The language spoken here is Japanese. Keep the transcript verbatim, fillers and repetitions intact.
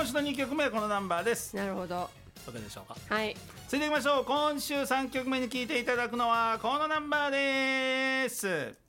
週のにきょくめはこのナンバーです。 なるほど。 いかがでしょうか。 はい、 続いていきましょう。今週さんきょくめに聴いていただくのはこのナンバーです。